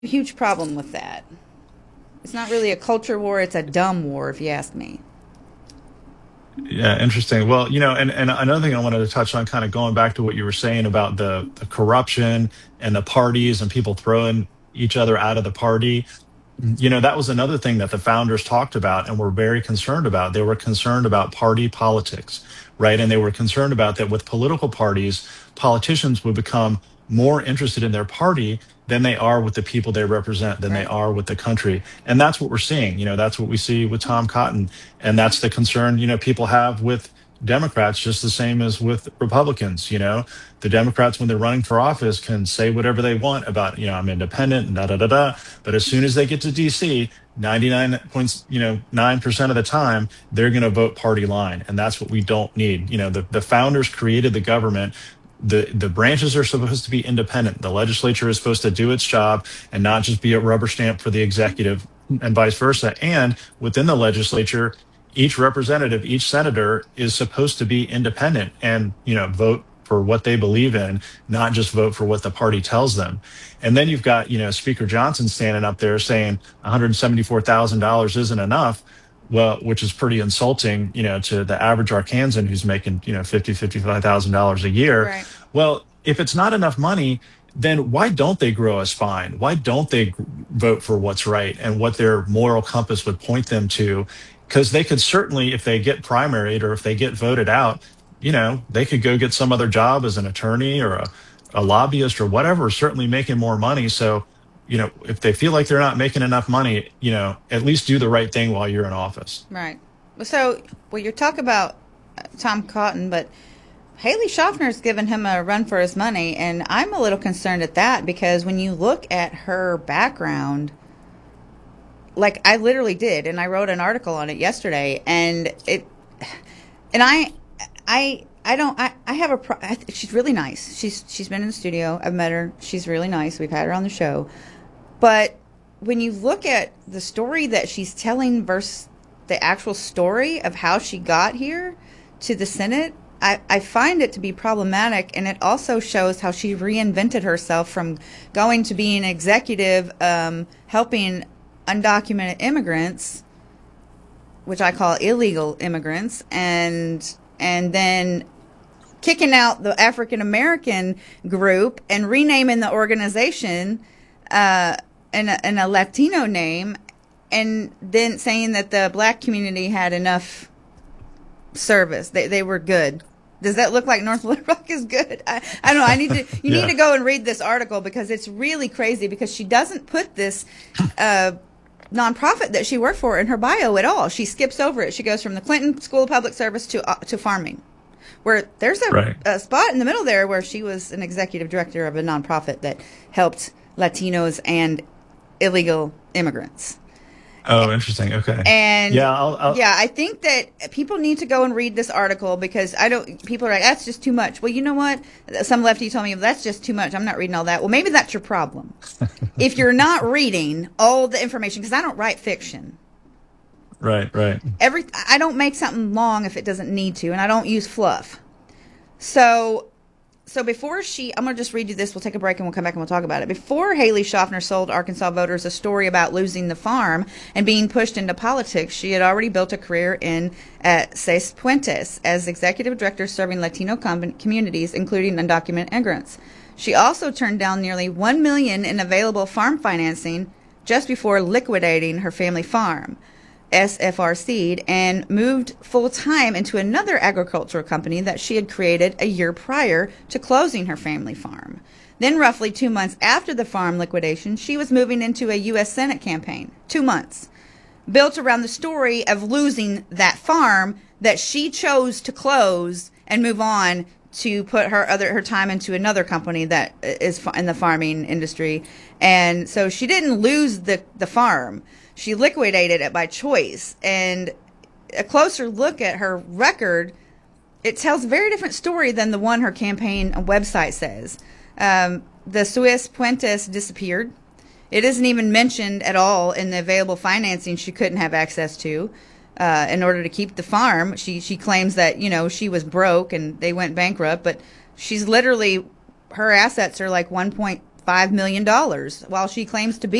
huge problem with that. It's not really a culture war, it's a dumb war, if you ask me. Yeah, interesting. Well, and another thing I wanted to touch on, kind of going back to what you were saying about the corruption and the parties and people throwing each other out of the party. That was another thing that the founders talked about and were very concerned about. They were concerned about party politics, right? And they were concerned about that with political parties, politicians would become more interested in their party than they are with the people they represent, than they Right. are with the country. And that's what we're seeing. That's what we see with Tom Cotton. And that's the concern, people have with Democrats, just the same as with Republicans. The Democrats, when they're running for office, can say whatever they want about, I'm independent and da da da da. But as soon as they get to DC, 99 points, 9% of the time, they're going to vote party line. And that's what we don't need. The founders created the government. The branches are supposed to be independent. The legislature is supposed to do its job and not just be a rubber stamp for the executive and vice versa. And within the legislature, each representative, each senator is supposed to be independent and, vote for what they believe in, not just vote for what the party tells them. And then you've got, Speaker Johnson standing up there saying $174,000 isn't enough. Well, which is pretty insulting, to the average Arkansan who's making, $55,000 a year. Right. Well, if it's not enough money, then why don't they grow a spine? Why don't they vote for what's right and what their moral compass would point them to? Because they could certainly, if they get primaried or if they get voted out, they could go get some other job as an attorney or a lobbyist or whatever, certainly making more money. So, if they feel like they're not making enough money, at least do the right thing while you're in office. Right. So, well, you're talking about Tom Cotton, but Haley Schaffner's given him a run for his money, and I'm a little concerned at that because when you look at her background, like I literally did, and I wrote an article on it yesterday, and I have she's really nice. She's been in the studio. I've met her. She's really nice. We've had her on the show. But when you look at the story that she's telling versus the actual story of how she got here to the Senate, I find it to be problematic. And it also shows how she reinvented herself from going to being an executive, helping undocumented immigrants, which I call illegal immigrants, and then kicking out the African American group and renaming the organization in a Latino name, and then saying that the black community had enough service. They were good. Does that look like North Little Rock is good? I don't know. You need Yeah. to go and read this article because it's really crazy because she doesn't put this nonprofit that she worked for in her bio at all. She skips over it. She goes from the Clinton School of Public Service to farming, where there's Right. a spot in the middle there where she was an executive director of a nonprofit that helped Latinos and illegal immigrants. Oh, interesting. Okay. And Yeah. I'll yeah, I think that people need to go and read this article because people are like, that's just too much. Well, you know what? Some lefty told me, that's just too much. I'm not reading all that. Well, maybe that's your problem. If you're not reading all the information, because I don't write fiction. right. Right. I don't make something long if it doesn't need to, and I don't use fluff. So before I'm going to just read you this. We'll take a break and we'll come back and we'll talk about it. Before Haley Schaffner sold Arkansas voters a story about losing the farm and being pushed into politics, she had already built a career at Seis Puentes as executive director serving Latino communities, including undocumented immigrants. She also turned down nearly $1 million in available farm financing just before liquidating her family farm, SFR Seed, and moved full-time into another agricultural company that she had created a year prior to closing her family farm. Then, roughly 2 months after the farm liquidation, she was moving into a U.S. Senate campaign. 2 months. Built around the story of losing that farm that she chose to close and move on to put her time into another company that is in the farming industry. And so she didn't lose the farm. She liquidated it by choice. And a closer look at her record, it tells a very different story than the one her campaign website says. The Swiss Puentes disappeared. It isn't even mentioned at all in the available financing she couldn't have access to in order to keep the farm. She claims that, she was broke and they went bankrupt, but she's literally, her assets are like $5 million while she claims to be